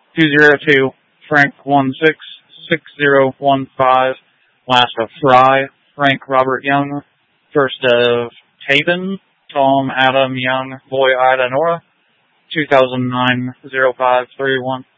202 Frank 166015. Last of Fry, Frank Robert Young. First of Taven, Tom Adam Young, Boy Ida Nora. 2009 0531.